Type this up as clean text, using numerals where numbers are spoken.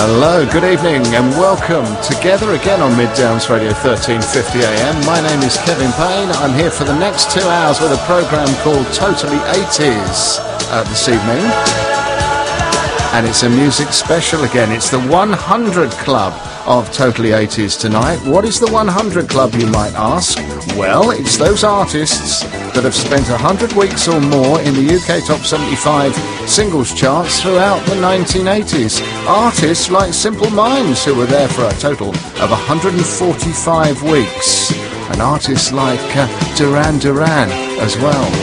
Hello, good evening and welcome together again on Mid Downs Radio 1350 AM. My name is Kevin Payne. I'm here for the next 2 hours with a programme called Totally 80s this evening. And it's a music special again. It's the 100 Club of Totally 80s tonight. What is the 100 Club, you might ask? Well, it's those artists that have spent 100 weeks or more in the UK Top 75 singles charts throughout the 1980s. Artists like Simple Minds, who were there for a total of 145 weeks. And artists like Duran Duran as well.